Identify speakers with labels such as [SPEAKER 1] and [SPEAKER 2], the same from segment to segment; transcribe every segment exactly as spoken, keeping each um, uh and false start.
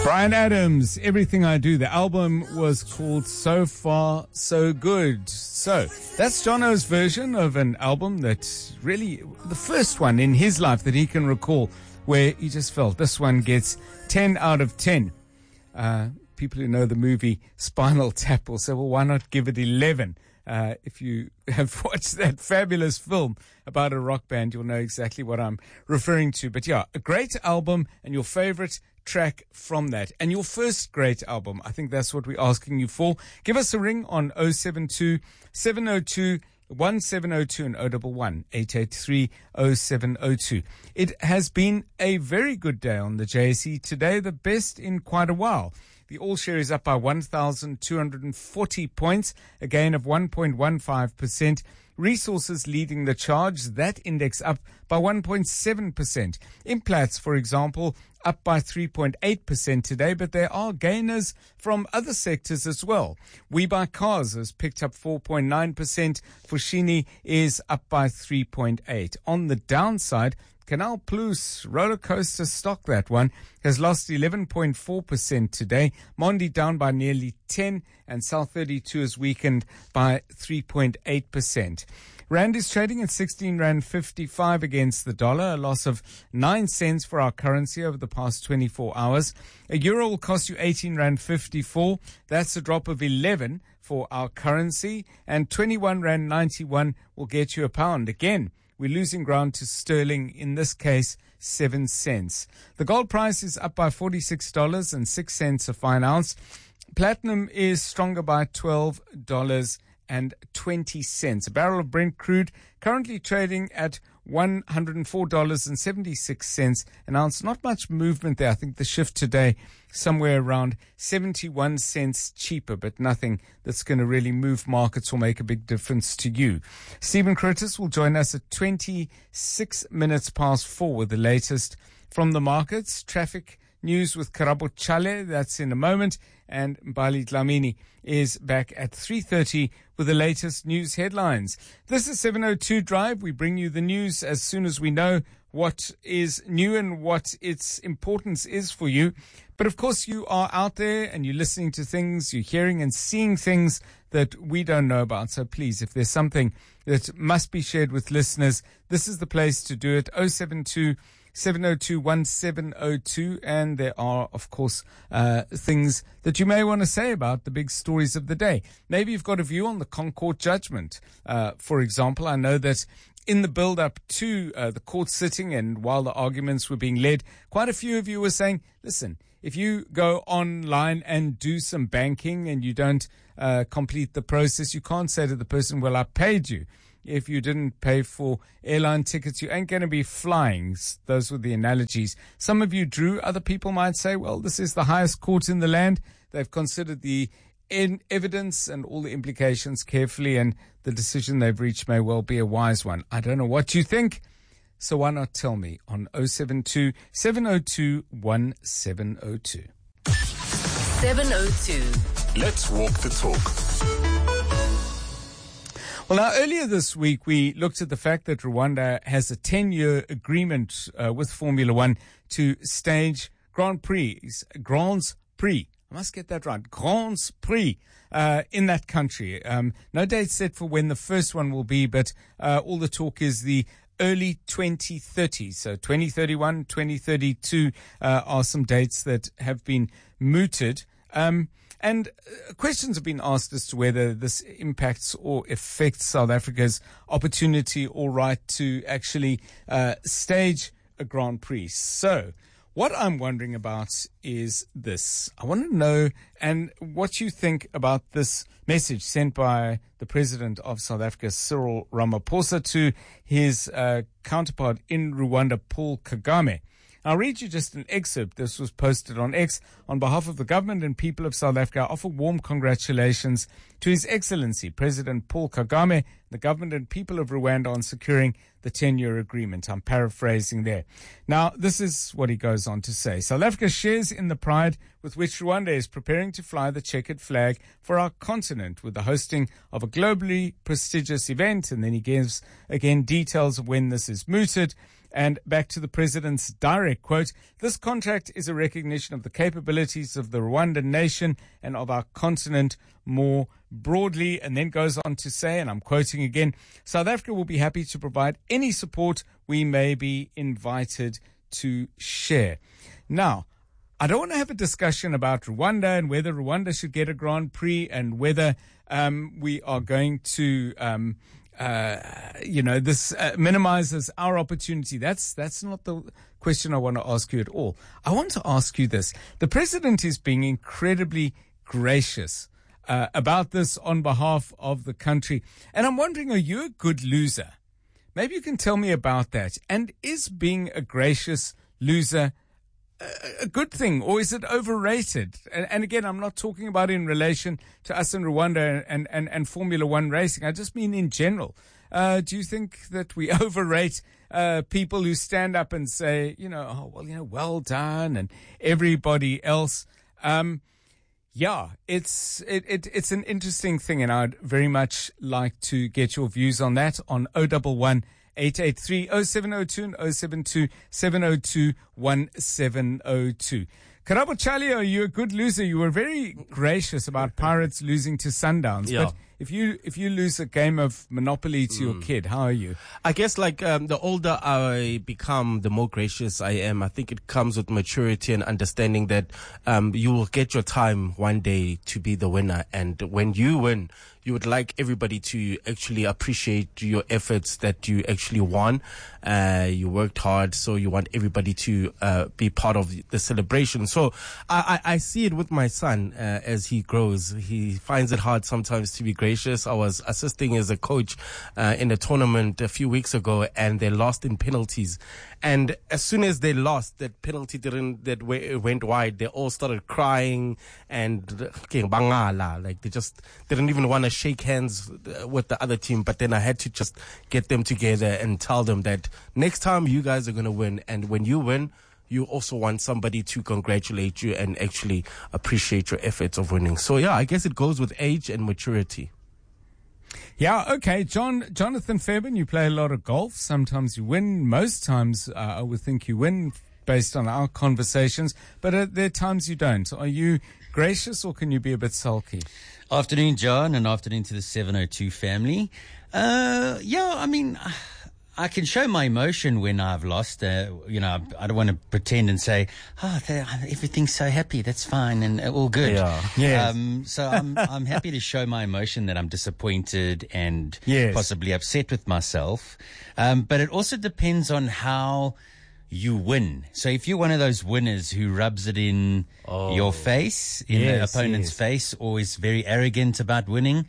[SPEAKER 1] Bryan Adams, Everything I Do. The album was called So Far, So Good. So, that's Jono's version of an album that really, the first one in his life that he can recall, where he just felt this one gets ten out of ten. Uh, people who know the movie Spinal Tap will say, well, why not give it eleven? Uh, if you have watched that fabulous film about a rock band, you'll know exactly what I'm referring to. But yeah, a great album, and your favorite track from that. And your first great album, I think that's what we're asking you for. Give us a ring on oh seven two, seven oh two, one seven oh two and oh one one, eight eight three, oh seven oh two. It has been a very good day on the J S E today, the best in quite a while. The all-share is up by one thousand two hundred forty points, a gain of one point one five percent. Resources leading the charge, that index up by one point seven percent. Implats, for example, up by three point eight percent today, but there are gainers from other sectors as well. We Buy Cars has picked up four point nine percent. Fushini is up by three point eight. On the downside, Canal Plus roller coaster stock, that one, has lost eleven point four percent today. Mondi down by nearly ten, and South thirty-two has weakened by three point eight percent. Rand is trading at sixteen rand fifty-five against the dollar, a loss of nine cents for our currency over the past twenty-four hours. A euro will cost you eighteen rand fifty-four. That's a drop of eleven for our currency, and twenty-one rand ninety-one will get you a pound. Again, we're losing ground to sterling, in this case, seven cents. The gold price is up by forty-six dollars and six cents a fine ounce. Platinum is stronger by twelve dollars and twenty cents. A barrel of Brent crude currently trading at one hundred four dollars and seventy-six cents an ounce. Not much movement there. I think the shift today somewhere around seventy-one cents cheaper, but nothing that's going to really move markets or make a big difference to you. Stephen Curtis will join us at twenty-six minutes past four with the latest from the markets. Traffic news with Karabo Chale, that's in a moment. And Mbali Dlamini is back at three thirty with the latest news headlines. This is seven oh two Drive. We bring you the news as soon as we know what is new and what its importance is for you. But of course, you are out there and you're listening to things, you're hearing and seeing things that we don't know about. So please, if there's something that must be shared with listeners, this is the place to do it. oh seven two, seven oh two, one seven oh two. And there are, of course, uh, things that you may want to say about the big stories of the day. Maybe you've got a view on the Concord judgment. Uh, for example, I know that in the build-up to uh, the court sitting and while the arguments were being led, quite a few of you were saying, listen, if you go online and do some banking and you don't uh, complete the process, you can't say to the person, well, I paid you. If you didn't pay for airline tickets, you ain't going to be flying. Those were the analogies. Some of you drew. Other people might say, well, this is the highest court in the land. They've considered the in evidence and all the implications carefully, and the decision they've reached may well be a wise one. I don't know what you think, so why not tell me on oh seven two, seven oh two, one seven oh two.
[SPEAKER 2] seven oh two.
[SPEAKER 3] Let's walk the talk.
[SPEAKER 1] Well, now, earlier this week, we looked at the fact that Rwanda has a ten-year agreement uh, with Formula One to stage Grand Prix, Grands Prix. I must get that right. Grands Prix uh, in that country. Um, no date set for when the first one will be, but uh, all the talk is the early twenty thirties. So twenty thirty-one, twenty thirty-two uh, are some dates that have been mooted. Um, and uh, questions have been asked as to whether this impacts or affects South Africa's opportunity or right to actually uh, stage a Grand Prix. So what I'm wondering about is this. I want to know and what you think about this message sent by the President of South Africa, Cyril Ramaphosa, to his uh, counterpart in Rwanda, Paul Kagame. I'll read you just an excerpt. This was posted on X. On behalf of the government and people of South Africa, I offer warm congratulations to His Excellency, President Paul Kagame, the government and people of Rwanda on securing the ten-year agreement. I'm paraphrasing there. Now, this is what he goes on to say. South Africa shares in the pride with which Rwanda is preparing to fly the checkered flag for our continent with the hosting of a globally prestigious event. And then he gives, again, details of when this is mooted. And back to the president's direct quote, "This contract is a recognition of the capabilities of the Rwandan nation and of our continent more broadly," and then goes on to say, and I'm quoting again, "South Africa will be happy to provide any support we may be invited to share." Now, I don't want to have a discussion about Rwanda and whether Rwanda should get a Grand Prix and whether um, we are going to, um, uh, you know, this uh, minimizes our opportunity. That's that's not the question I want to ask you at all. I want to ask you this. The president is being incredibly gracious uh, about this on behalf of the country. And I'm wondering, are you a good loser? Maybe you can tell me about that. And is being a gracious loser a good thing, or is it overrated? And, and again, I'm not talking about in relation to us in Rwanda and, and, and Formula One racing. I just mean in general. Uh, do you think that we overrate uh, people who stand up and say, you know, oh, well, you know, well done, and everybody else? Um, yeah, it's it, it it's an interesting thing, and I'd very much like to get your views on that on oh one one, eight eight three, oh seven oh two and oh seven two, seven oh two, one seven oh two. Karabo Chalio, you're a good loser. You were very gracious about Pirates losing to Sundowns.
[SPEAKER 4] Yeah.
[SPEAKER 1] But if you if you lose a game of Monopoly to mm. your kid, how are you?
[SPEAKER 4] I guess like um, the older I become, the more gracious I am. I think it comes with maturity and understanding that um, you will get your time one day to be the winner. And when you win, you would like everybody to actually appreciate your efforts that you actually won. Uh, you worked hard, so you want everybody to uh, be part of the celebration. So I, I, I see it with my son uh, as he grows. He finds it hard sometimes to be gracious. I was assisting as a coach uh, in a tournament a few weeks ago, and they lost in penalties. And as soon as they lost, that penalty didn't, that w- went wide, they all started crying and okay, bangala, like they just didn't even want to shake hands with the other team. But then I had to just get them together and tell them that next time you guys are going to win. And when you win, you also want somebody to congratulate you and actually appreciate your efforts of winning. So yeah, I guess it goes with age and maturity.
[SPEAKER 1] Yeah, okay. John, Jonathan Fairbairn, you play a lot of golf. Sometimes you win. Most times, uh, I would think you win based on our conversations. But uh, there are times you don't. Are you gracious, or can you be a bit sulky?
[SPEAKER 5] Afternoon, John, and afternoon to the seven oh two family. Uh, yeah, I mean, I can show my emotion when I've lost. Uh, you know, I don't want to pretend and say, "Oh, everything's so happy. That's fine and all good."
[SPEAKER 4] Yeah.
[SPEAKER 1] Yes.
[SPEAKER 5] Um, so I'm I'm happy to show my emotion that I'm disappointed and
[SPEAKER 1] yes.
[SPEAKER 5] possibly upset with myself. Um, but it also depends on how you win. So if you're one of those winners who rubs it in
[SPEAKER 4] oh.
[SPEAKER 5] your face, in
[SPEAKER 1] yes,
[SPEAKER 5] the opponent's
[SPEAKER 1] yes.
[SPEAKER 5] face, or is very arrogant about winning,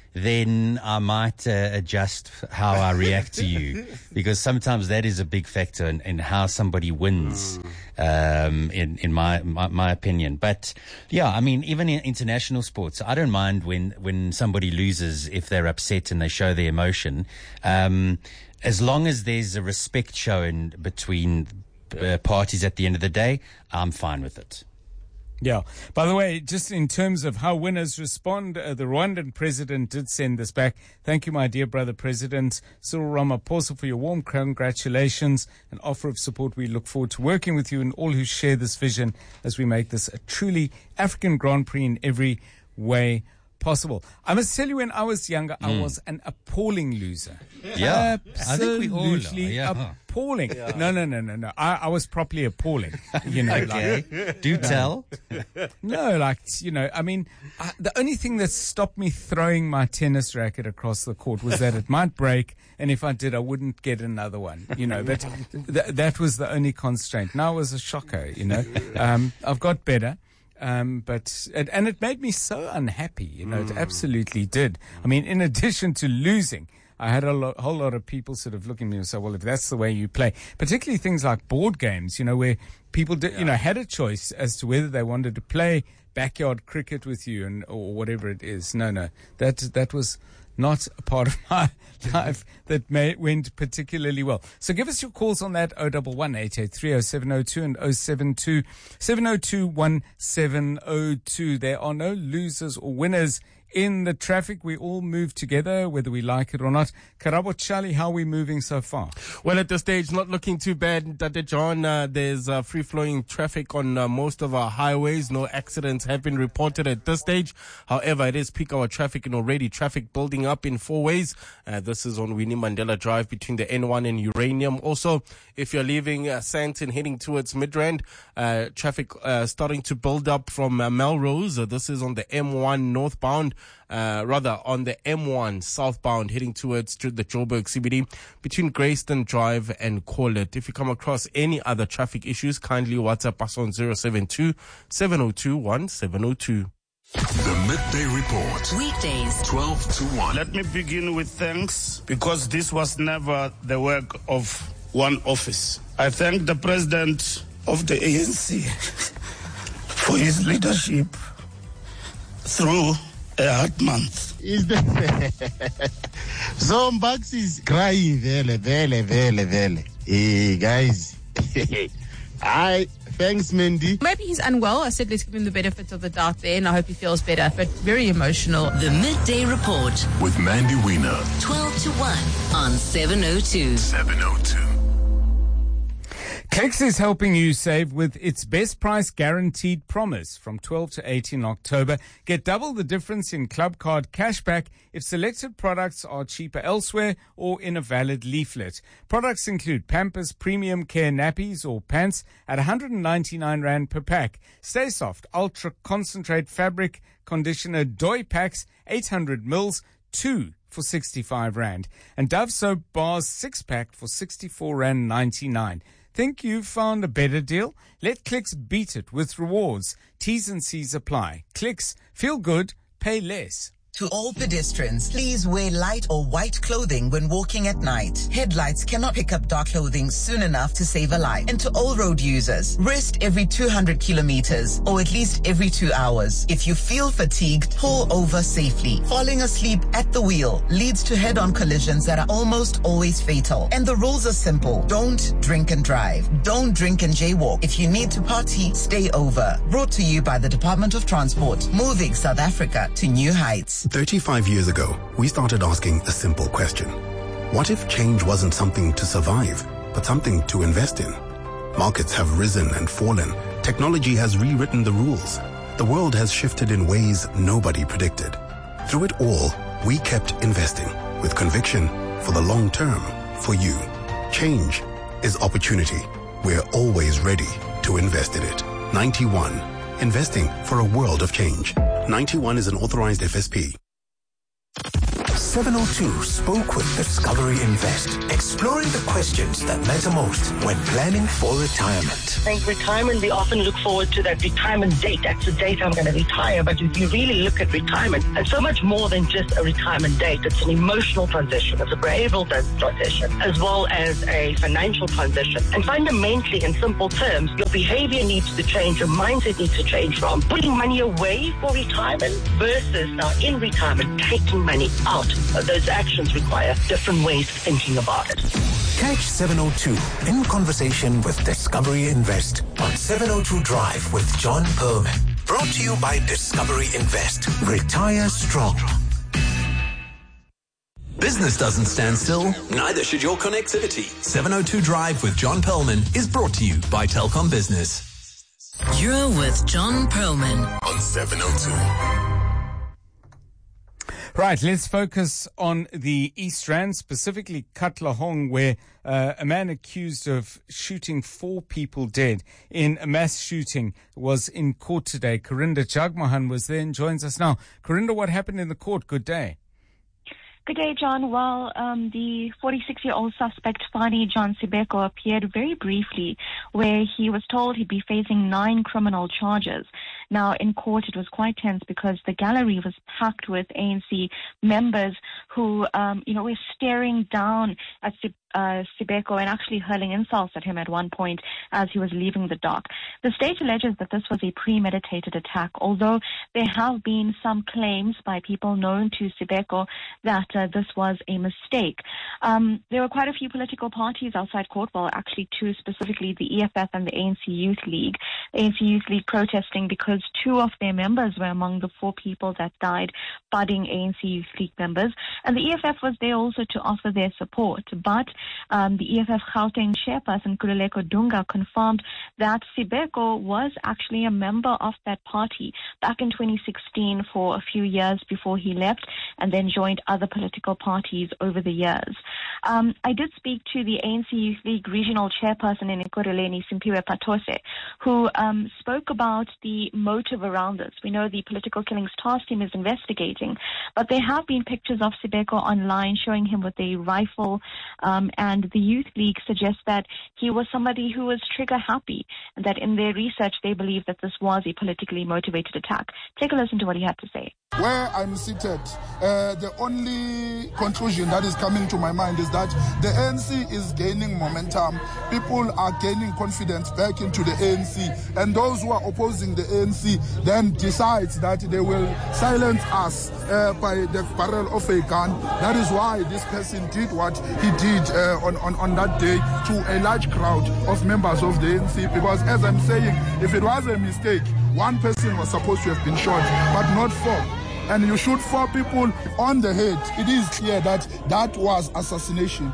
[SPEAKER 5] then I might uh, adjust how I react to you, because sometimes that is a big factor in, in how somebody wins, mm. um, in, in my, my, my opinion. But yeah, I mean, even in international sports, I don't mind when, when somebody loses if they're upset and they show their emotion. Um, as long as there's a respect shown between uh, parties at the end of the day, I'm fine with it.
[SPEAKER 1] Yeah. By the way, just in terms of how winners respond, uh, the Rwandan president did send this back. Thank you, my dear brother President Cyril Ramaphosa, for your warm congratulations and offer of support. We look forward to working with you and all who share this vision as we make this a truly African Grand Prix in every way possible. I must tell you, when I was younger, mm. I was an appalling loser.
[SPEAKER 5] Yeah.
[SPEAKER 1] Absolutely
[SPEAKER 5] I think we all are, yeah.
[SPEAKER 1] appalling. Yeah. No, no, no, no, no. I, I was properly appalling. You know,
[SPEAKER 5] okay.
[SPEAKER 1] like,
[SPEAKER 5] Do tell.
[SPEAKER 1] No, like, you know, I mean, I, the only thing that stopped me throwing my tennis racket across the court was that it might break, and if I did, I wouldn't get another one. You know, but th- that was the only constraint. Now it was a shocker, you know. Um, I've got better. Um, but, it, and it made me so unhappy, you know, mm. it absolutely did. I mean, in addition to losing, I had a lo- whole lot of people sort of looking at me and say, well, if that's the way you play, particularly things like board games, you know, where people did, yeah. you know, had a choice as to whether they wanted to play backyard cricket with you and, or whatever it is. No, no, that, that was not a part of my life that may, went particularly well. So give us your calls on that, oh one one, eight eight three, oh seven oh two and oh seven two, seven oh two, one seven oh two. There are no losers or winners in the traffic. We all move together, whether we like it or not. Karabo Chali, how are we moving so far?
[SPEAKER 4] Well, at this stage, not looking too bad, Tate John. Uh, there's uh, free-flowing traffic on uh, most of our highways. No accidents have been reported at this stage. However, it is peak hour traffic and already traffic building up in four ways. Uh, this is on Winnie Mandela Drive between the N one and Uranium. Also, if you're leaving uh, Sandton heading towards Midrand, uh, traffic uh, starting to build up from uh, Melrose. Uh, this is on the M one northbound, uh, rather on the M one southbound heading towards to the Joburg C B D between Greyston Drive and Corlett. If you come across any other traffic issues, kindly WhatsApp us on zero seven two, seven zero two, one seven zero two.
[SPEAKER 3] The Midday Report.
[SPEAKER 2] Weekdays,
[SPEAKER 3] twelve to one.
[SPEAKER 6] Let me begin with thanks, because this was never the work of one office. I thank the president of the A N C for his leadership through a hard month.
[SPEAKER 7] Is the Zombax is crying, vele, vele, vele, vele. Hey, guys. I thanks, Mendy.
[SPEAKER 8] Maybe he's unwell. I said let's give him the benefit of the doubt there, and I hope he feels better. But very emotional.
[SPEAKER 2] the Midday Report,
[SPEAKER 3] With Mandy Wiener.
[SPEAKER 2] twelve to one on seven oh two.
[SPEAKER 3] seven oh two.
[SPEAKER 1] Clicks is helping you save with its best price guaranteed promise from twelve to eighteen October. Get double the difference in club card cashback if selected products are cheaper elsewhere or in a valid leaflet. Products include Pampers Premium Care nappies or pants at one hundred ninety-nine rand per pack. Stay Soft Ultra Concentrate Fabric Conditioner Doi packs eight hundred mils, two for sixty-five rand. And Dove Soap Bars six pack for sixty-four rand ninety-nine. Think you've found a better deal? Let Clicks beat it with rewards. T's and C's apply. Clicks. Feel good. Pay less.
[SPEAKER 9] To all pedestrians, please wear light or white clothing when walking at night. Headlights cannot pick up dark clothing soon enough to save a life. And to all road users, rest every two hundred kilometers or at least every two hours. If you feel fatigued, pull over safely. Falling asleep at the wheel leads to head-on collisions that are almost always fatal. And the rules are simple. Don't drink and drive. Don't drink and jaywalk. If you need to party, stay over. Brought to you by the Department of Transport, moving South Africa to new heights.
[SPEAKER 10] thirty-five years ago, we started asking a simple question. What if change wasn't something to survive, but something to invest in? Markets have risen and fallen. Technology has rewritten the rules. The world has shifted in ways nobody predicted. Through it all, we kept investing with conviction for the long term, for you. Change is opportunity. We're always ready to invest in it. ninety-one. Investing for a world of change. ninety-one is an authorized F S P.
[SPEAKER 11] seven oh two spoke with Discovery Invest, exploring the questions that matter most when planning for retirement.
[SPEAKER 12] I think retirement, we often look forward to that retirement date. That's the date I'm going to retire. But if you really look at retirement, it's so much more than just a retirement date. It's an emotional transition. It's a behavioral transition, as well as a financial transition. And fundamentally, in simple terms, your behavior needs to change. Your mindset needs to change from putting money away for retirement versus now in retirement, taking money out. Those actions require different ways of thinking about it.
[SPEAKER 11] Catch seven oh two in conversation with Discovery Invest on seven oh two Drive with John Perlman. Brought to you by Discovery Invest. Retire strong.
[SPEAKER 13] Business doesn't stand still, neither should your connectivity. seven oh two Drive with John Perlman is brought to you by Telkom Business.
[SPEAKER 2] You're with John Perlman
[SPEAKER 3] on seven oh two.
[SPEAKER 1] Right, let's focus on the East Rand, specifically Katlehong, where uh, a man accused of shooting four people dead in a mass shooting was in court today. Corinda Jagmohan was there and joins us now. Corinda, what happened in the court? Good day.
[SPEAKER 14] Good day, John. Well, um, the forty-six-year-old suspect, Fani John Sibeko, appeared very briefly, where he was told he'd be facing nine criminal charges. Now, in court, it was quite tense because the gallery was packed with A N C members who, um, you know, were staring down at uh, Sibeko and actually hurling insults at him at one point as he was leaving the dock. The state alleges that this was a premeditated attack, although there have been some claims by people known to Sibeko that uh, this was a mistake. Um, there were quite a few political parties outside court, well, actually two specifically, the E F F and the A N C Youth League. The A N C Youth League protesting because two of their members were among the four people that died, budding A N C Youth League members. And the E F F was there also to offer their support. But um, the E F F Gauteng chairperson, Kululeko Dunga, confirmed that Sibeko was actually a member of that party back in twenty sixteen for a few years before he left and then joined other political parties over the years. Um, I did speak to the A N C Youth League regional chairperson in Ekurhuleni, Simphiwe Phathose, who um, spoke about the motive around this. We know the Political Killings Task Team is investigating, but there have been pictures of Sibeko online showing him with a rifle, um, and the Youth League suggests that he was somebody who was trigger happy, and that in their research they believe that this was a politically motivated attack. Take a listen to what he had to say.
[SPEAKER 15] Where I'm seated, uh, the only conclusion that is coming to my mind is that the A N C is gaining momentum. People are gaining confidence back into the A N C, and those who are opposing the A N C then decides that they will silence us uh, by the barrel of a gun. That is why this person did what he did uh, on, on, on that day to a large crowd of members of the A N C, because as I'm saying, if it was a mistake, one person was supposed to have been shot, but not four. And you shoot four people on the head. It is clear that that was assassination.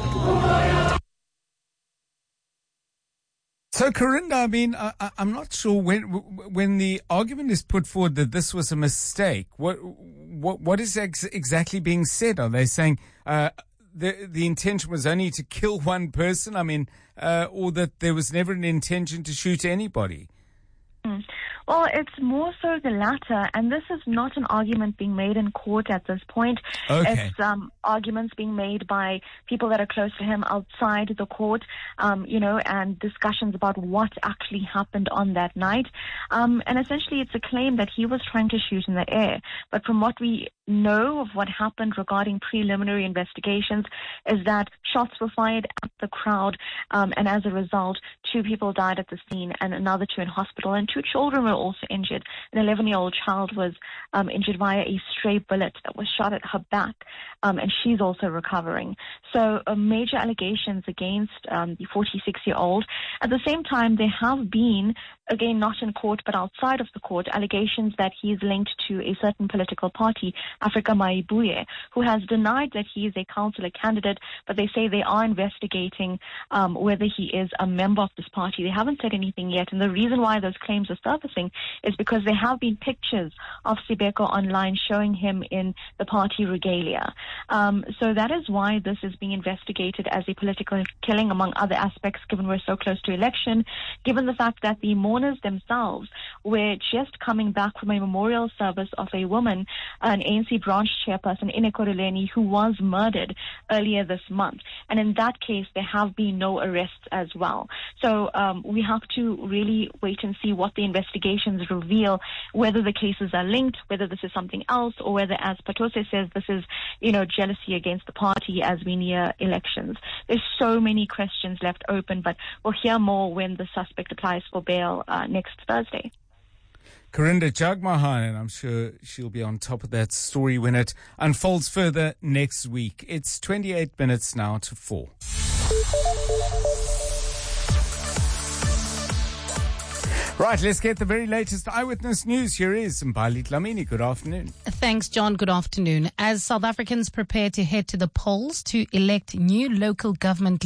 [SPEAKER 1] So, Corinda, I mean, I, I'm not sure when when the argument is put forward that this was a mistake. What what what is ex- exactly being said? Are they saying uh, the the intention was only to kill one person? I mean, uh, or that there was never an intention to shoot anybody?
[SPEAKER 14] Mm. Well, it's more so the latter, and this is not an argument being made in court at this point.
[SPEAKER 1] Okay.
[SPEAKER 14] It's um, arguments being made by people that are close to him outside the court, um, you know, and discussions about what actually happened on that night. Um, and essentially, it's a claim that he was trying to shoot in the air. But from what we know of what happened regarding preliminary investigations is that shots were fired at the crowd, um, and as a result, two people died at the scene and another two in hospital, and two children were also injured. An eleven-year-old child was um, injured via a stray bullet that was shot at her back, um, and she's also recovering. So uh, major allegations against um, the forty-six-year-old. At the same time, there have been, again, not in court but outside of the court, allegations that he is linked to a certain political party, Africa Maibuye, who has denied that he is a councillor candidate, but they say they are investigating um, whether he is a member of this party. They haven't said anything yet, and the reason why those claims are surfacing is because there have been pictures of Sibeko online showing him in the party regalia. Um, so that is why this is being investigated as a political killing, among other aspects, given we're so close to election, given the fact that the mourners themselves were just coming back from a memorial service of a woman, an A N C branch chairperson in Ekurhuleni, who was murdered earlier this month. And in that case, there have been no arrests as well. So um, we have to really wait and see what the investigations reveal, whether the cases are linked, whether this is something else, or whether, as Phathose says, this is, you know, jealousy against the party as we near elections. There's so many questions left open, but we'll hear more when the suspect applies for bail uh, next Thursday.
[SPEAKER 1] Corinda Jagmohan, and I'm sure she'll be on top of that story when it unfolds further next week. It's twenty-eight minutes now to four. Right, let's get the very latest eyewitness news. Here is Mbali Dlamini. Good afternoon.
[SPEAKER 16] Thanks, John. Good afternoon. As South Africans prepare to head to the polls to elect new local government